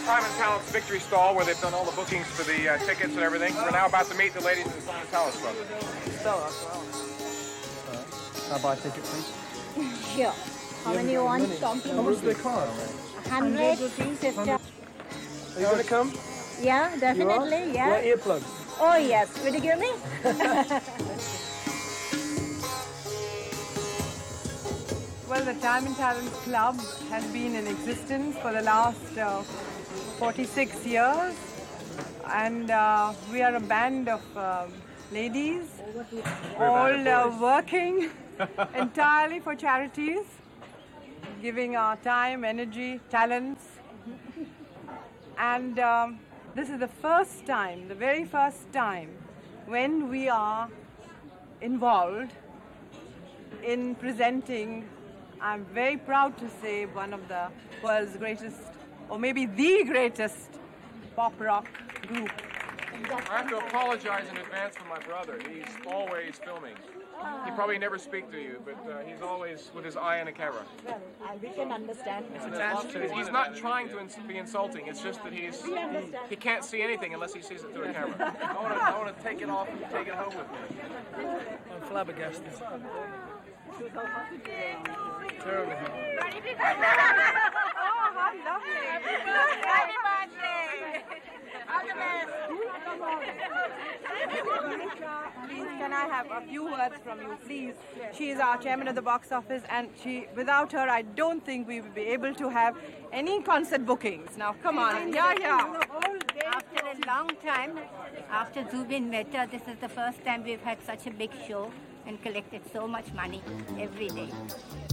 Time and Talent's victory stall where they've done all the bookings for the tickets and everything. We're now about to meet the ladies of the Time and Talent Club. Can I buy a ticket, please? Sure. How many you want? How much do they cost? 100 rupees. Are you going to come? Yeah, definitely. Yeah. Wear earplugs. Oh yes. Will you give me? Well, the Time and Talent Club has been in existence for the last 46 years, and we are a band of ladies, all working entirely for charities, giving our time, energy, talents, and this is the first time, the very first time, when we are involved in presenting, I'm very proud to say, one of the world's greatest, or maybe the greatest, pop rock group. I have to apologize in advance for my brother. He's always filming. He probably never speaks to you, but he's always with his eye on a camera. Well, we can understand. He's not trying to be insulting. It's just that he can't see anything unless he sees it through a camera. I want to take it off and take it home with me. I'm flabbergasted. Terrible. Oh, how lovely! Happy birthday! All the best. Please, can I have a few words from you, please? She is our chairman of the box office, and without her, I don't think we will be able to have any concert bookings. Now, come on. Yeah. After a long time, after Zubin Mehta, this is the first time we've had such a big show and collected so much money every day.